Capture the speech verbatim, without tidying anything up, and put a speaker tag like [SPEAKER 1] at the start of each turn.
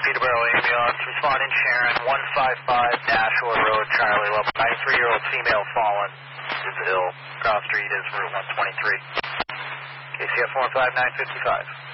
[SPEAKER 1] Peterborough ambulance responding Sharon, one five five Nashua Road, Charlie level. ninety-three-year-old female fallen is ill. Cross street is Route one twenty-three. K C F one five nine five five.